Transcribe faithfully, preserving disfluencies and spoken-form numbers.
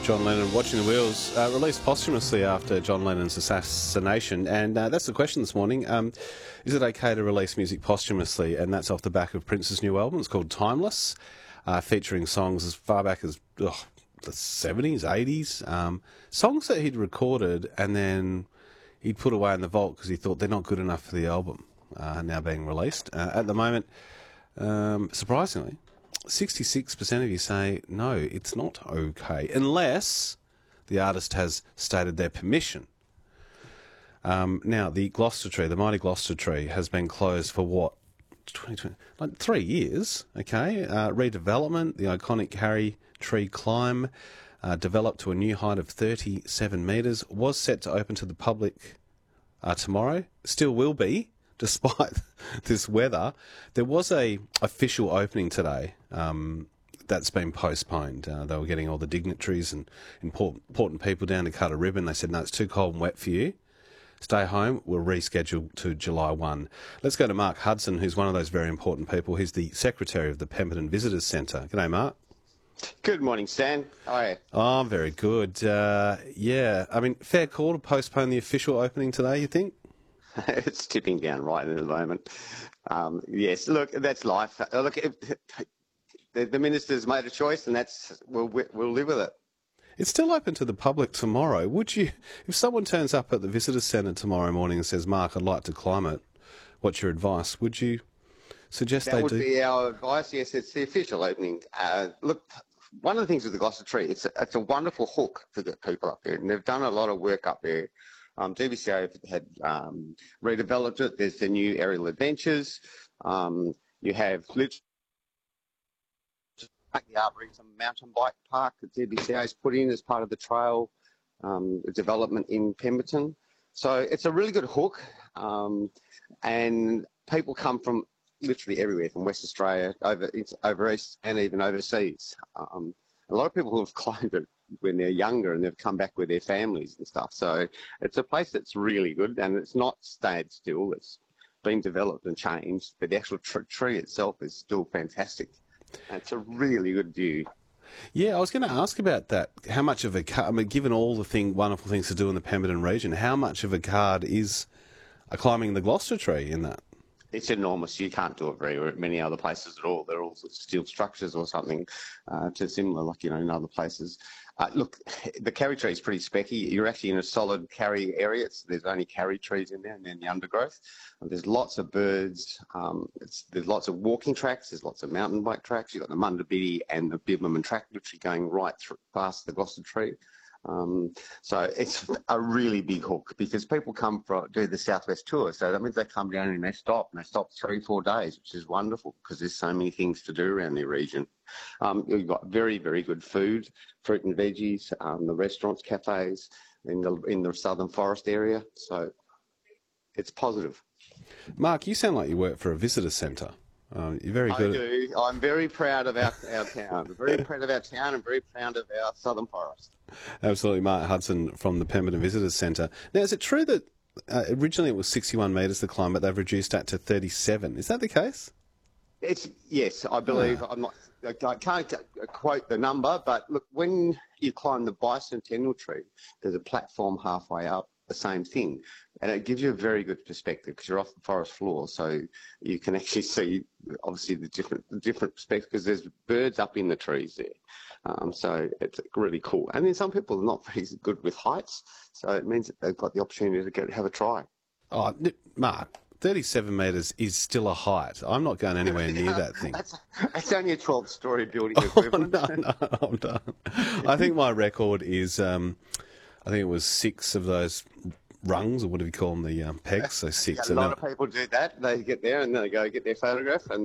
John Lennon, Watching the Wheels, uh, released posthumously after John Lennon's assassination. And uh, that's the question this morning. Um, is it okay to release music posthumously? And that's off the back of Prince's new album. It's called Timeless, uh, featuring songs as far back as ugh, the seventies, eighties. Um, songs that he'd recorded and then he'd put away in the vault because he thought they're not good enough for the album, uh, now being released. Uh, at the moment, um, surprisingly, sixty-six percent of you say, no, it's not okay, unless the artist has stated their permission. Um, now, the Gloucester Tree, the mighty Gloucester Tree, has been closed for what? twenty twenty, like three years, okay? Uh, redevelopment, the iconic Harry Tree climb, uh, developed to a new height of thirty-seven metres, was set to open to the public uh, tomorrow, still will be, despite this weather. There was a official opening today um, that's been postponed. Uh, they were getting all the dignitaries and important, important people down to cut a ribbon. They said, no, it's too cold and wet for you. Stay home. We'll reschedule to July first. Let's go to Mark Hudson, who's one of those very important people. He's the Secretary of the Pemberton Visitors Centre. G'day, Mark. Good morning, Stan. How are you? Oh, very good. Uh, yeah, I mean, fair call to postpone the official opening today, you think? It's tipping down right at the moment. Um, yes, look, that's life. Uh, Look, if, the, the minister's made a choice, and that's we'll we'll live with it. It's still open to the public tomorrow. Would you, if someone turns up at the Visitors Centre tomorrow morning and says, Mark, I'd like to climb it, what's your advice? Would you suggest That they would do? be our advice. Yes, it's the official opening. Uh, look, one of the things with the Gloucester Tree, it's a, it's a wonderful hook to get people up there, and they've done a lot of work up there. Um, G B C A had um, redeveloped it. There's the new aerial adventures. Um, you have literally the Arboretum mountain bike park that G B C A has put in as part of the trail um, development in Pemberton. So it's a really good hook, um, and people come from literally everywhere, from West Australia, over over east, and even overseas. Um, a lot of people who have climbed it when they're younger and they've come back with their families and stuff. So it's a place that's really good, and it's not stayed still. It's been developed and changed, but the actual tr- tree itself is still fantastic. And it's a really good view. Yeah, I was going to ask about that. How much of a card, I mean, given all the thing, wonderful things to do in the Pemberton region, how much of a card is uh, climbing the Gloucester Tree in that? It's enormous. You can't do it very many other places at all. They're all sort of steel structures or something uh, to similar, like, you know, in other places. Uh, look, the karri tree is pretty specky. You're actually in a solid karri area. It's, there's only karri trees in there and then the undergrowth. And there's lots of birds. Um, it's, there's lots of walking tracks. There's lots of mountain bike tracks. You've got the Mundabiddi and the Bibbulmun track literally going right through, past the Gloucester Tree. Um, so it's a really big hook because people come from do the Southwest tour. So that means they come down and they stop, and they stop three, four days, which is wonderful because there's so many things to do around the region. Um, you've got very, very good food, fruit and veggies, um, the restaurants, cafes in the in the Southern Forest area. So it's positive. Mark, you sound like you work for a visitor centre. Um, you're very good. I do. At... I'm very proud of our, our town. I'm very proud of our town and very proud of our Southern Forest. Absolutely. Mark Hudson from the Pemberton Visitors Centre. Now, is it true that uh, originally it was sixty-one metres to climb, but they've reduced that to thirty-seven? Is that the case? It's yes, I believe. Ah. I'm not. I can't quote the number, but look, when you climb the bicentennial tree, there's a platform halfway up. The same thing, and it gives you a very good perspective because you're off the forest floor, so you can actually see obviously the different the different perspectives because there's birds up in the trees there. Um, so it's really cool. And then some people are not very good with heights, so it means that they've got the opportunity to go have a try. Oh, Mark, thirty-seven metres is still a height. I'm not going anywhere near that thing. That's, that's only a twelve-storey building Oh, equivalent. no, no, I'm done. I think my record is, um, I think it was six of those rungs, or what do you call them, the um, pegs, so six. Yeah, a lot and of people do that. They get there and then they go get their photograph and